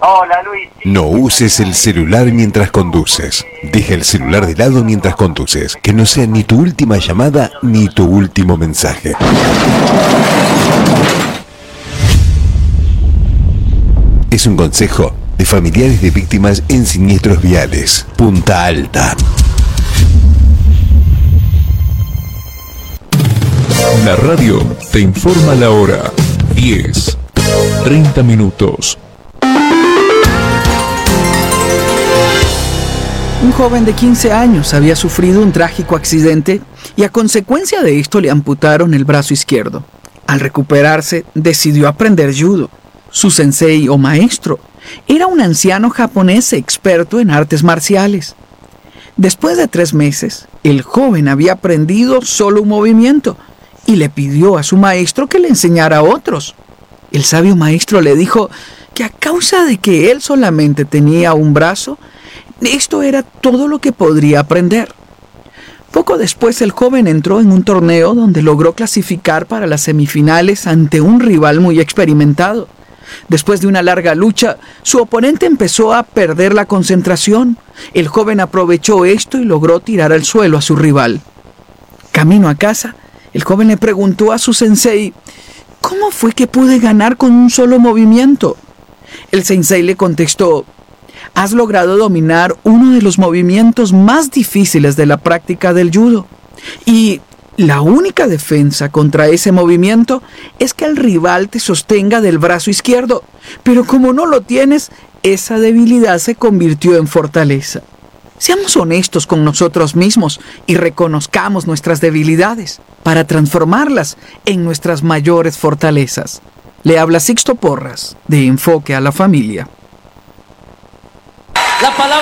Hola, Luis. No uses el celular mientras conduces. Deja el celular de lado mientras conduces. Que no sea ni tu última llamada ni tu último mensaje. Es un consejo de familiares de víctimas en siniestros viales. Punta Alta. La radio te informa la hora. 10:30 minutos. Un joven de 15 años había sufrido un trágico accidente y a consecuencia de esto le amputaron el brazo izquierdo. Al recuperarse, decidió aprender judo. Su sensei o maestro era un anciano japonés experto en artes marciales. Después de 3 meses, el joven había aprendido solo un movimiento y le pidió a su maestro que le enseñara a otros. El sabio maestro le dijo que a causa de que él solamente tenía un brazo, esto era todo lo que podría aprender. Poco después el joven entró en un torneo donde logró clasificar para las semifinales ante un rival muy experimentado. Después de una larga lucha, su oponente empezó a perder la concentración. El joven aprovechó esto y logró tirar al suelo a su rival. Camino a casa, el joven le preguntó a su sensei, ¿cómo fue que pude ganar con un solo movimiento? El sensei le contestó, has logrado dominar uno de los movimientos más difíciles de la práctica del judo. Y la única defensa contra ese movimiento es que el rival te sostenga del brazo izquierdo. Pero como no lo tienes, esa debilidad se convirtió en fortaleza. Seamos honestos con nosotros mismos y reconozcamos nuestras debilidades para transformarlas en nuestras mayores fortalezas. Le habla Sixto Porras, de Enfoque a la Familia. La palabra